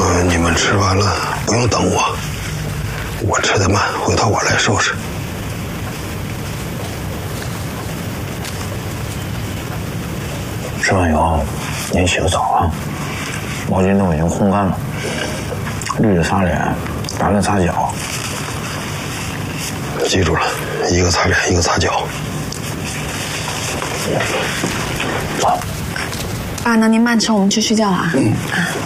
你们吃完了不用等我，我吃的慢，回头我来收拾。 吃完以后，您洗个澡啊，毛巾都已经烘干了，绿的擦脸，白的擦脚。 记住了，一个擦脸，一个擦脚。 好。 爸，那您慢吃，我们去睡觉啊。